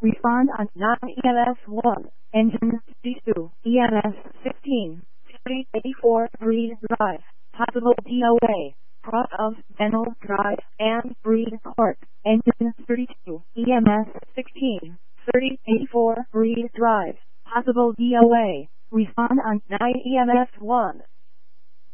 Respond on 9 EMS1, engine D2, EMS 16, 384 Breed Drive, possible DOA, cross of Dental Drive and Breed Court, engine 32, EMS 16, 3084 Breed Drive, possible DOA. Respond on 9 EMS1.